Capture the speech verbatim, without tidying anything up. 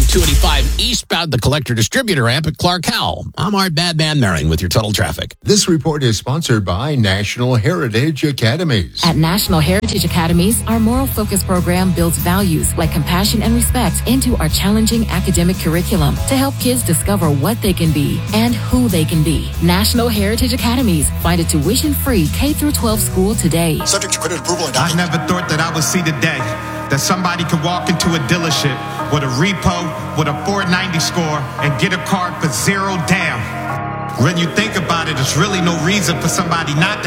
two eighty-five eastbound, the Collector Distributor ramp at Clark Howell. I'm Art Badman Maring with your total traffic. This report is sponsored by National Heritage Academies. At National Heritage Academies, our moral focus program builds values like compassion and respect into our challenging academic curriculum to help kids discover what they can be and who they can be. National Heritage Academies. Find a tuition-free K through twelve school today. Subject to credit approval and I never thought that I would see the day that somebody could walk into a dealership with a repo, with a four ninety score, and get a car for zero down. When you think about it, there's really no reason for somebody not to